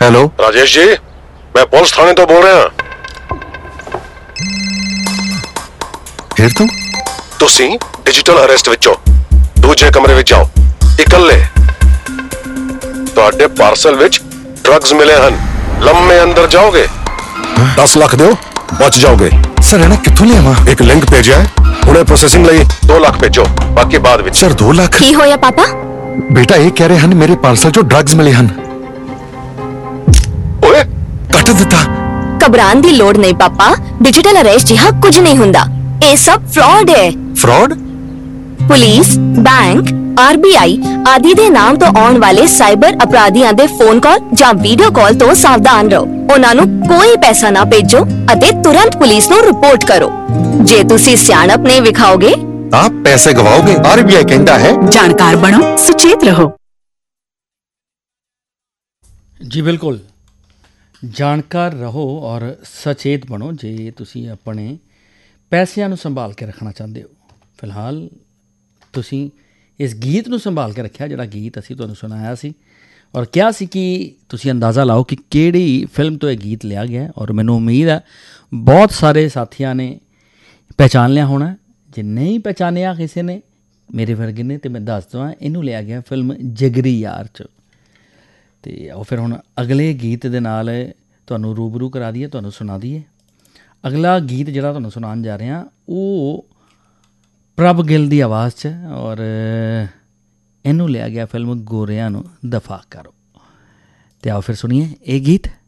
Hello Rajesh ji, मैं police थाने तो बोल रहा। फिर तुसी डिजिटल अरेस्ट विचों दूजे कमरे विच जाओ, इकल्ले। तुहाडे पार्सल विच ड्रग्स मिले हन, लम्मे अंदर जाओगे 10 लाख दो बच जाओगे। सर इन्हें कित्थों लिया वा? एक लिंक भेजा है, हुणे प्रोसेसिंग लई 2 लाख भेजो, बाकी बाद विच। सर 2 लाख की होया पापा? बेटा ये कह रहे हैं मेरे पार्सल जो ड्रग्स मिले हैं। ओए कट दिता। घबरान दी लोड़ नहीं पापा, डिजिटल अरेस्ट जिहा कुछ नहीं हुंदा। ये सब फ्रॉड है। फ्रॉड? पुलिस, बैंक, आरबीआई आदि दे नाम तो आने वाले साइबर अपराधियों दे फोन कॉल या वीडियो कॉल तो सावधान रहो। उन्हां नू कोई पैसा ना भेजो अते तुरंत पुलिस नू रिपोर्ट करो। जे तुसी सियाणप नहीं विखाओगे आप पैसे गवाओगे। आरबीआई कहता है जानकार बनो, सुचेत रहो। जी बिल्कुल, ਜਾਣਕਾਰ ਰਹੋ ਔਰ ਸਚੇਤ ਬਣੋ ਜੇ ਤੁਸੀਂ ਆਪਣੇ ਪੈਸਿਆਂ ਨੂੰ ਸੰਭਾਲ ਕੇ ਰੱਖਣਾ ਚਾਹੁੰਦੇ ਹੋ। ਫਿਲਹਾਲ ਤੁਸੀਂ ਇਸ ਗੀਤ ਨੂੰ ਸੰਭਾਲ ਕੇ ਰੱਖਿਆ, ਜਿਹੜਾ ਗੀਤ ਅਸੀਂ ਤੁਹਾਨੂੰ ਸੁਣਾਇਆ ਸੀ ਔਰ ਕਿਹਾ ਸੀ ਕਿ ਤੁਸੀਂ ਅੰਦਾਜ਼ਾ ਲਾਓ ਕਿ ਕਿਹੜੀ ਫਿਲਮ ਤੋਂ ਇਹ ਗੀਤ ਲਿਆ ਗਿਆ। ਔਰ ਮੈਨੂੰ ਉਮੀਦ ਹੈ ਬਹੁਤ ਸਾਰੇ ਸਾਥੀਆਂ ਨੇ ਪਹਿਚਾਣ ਲਿਆ ਹੋਣਾ। ਜੇ ਨਹੀਂ ਪਹਿਚਾਣਿਆ ਕਿਸੇ ਨੇ, ਮੇਰੇ ਵਰਗੇ ਨੇ, ਤਾਂ ਮੈਂ ਦੱਸ ਦਵਾਂ ਇਹਨੂੰ ਲਿਆ ਗਿਆ ਫਿਲਮ ਜਿਗਰੀ ਯਾਰ 'ਚ। ਅਤੇ ਉਹ ਫਿਰ ਹੁਣ ਅਗਲੇ ਗੀਤ ਦੇ ਨਾਲ ਤੁਹਾਨੂੰ ਰੂਬਰੂ ਕਰਾ ਦਈਏ, ਤੁਹਾਨੂੰ ਸੁਣਾ ਦਈਏ। ਅਗਲਾ ਗੀਤ ਜਿਹੜਾ ਤੁਹਾਨੂੰ ਸੁਣਾਉਣ ਜਾ ਰਿਹਾ ਉਹ ਪ੍ਰਭ ਗਿੱਲ ਦੀ ਆਵਾਜ਼ 'ਚ, ਔਰ ਇਹਨੂੰ ਲਿਆ ਗਿਆ ਫਿਲਮ ਗੋਰਿਆਂ ਨੂੰ ਦਫਾ ਕਰੋ। ਅਤੇ ਆਓ ਫਿਰ ਸੁਣੀਏ ਇਹ ਗੀਤ।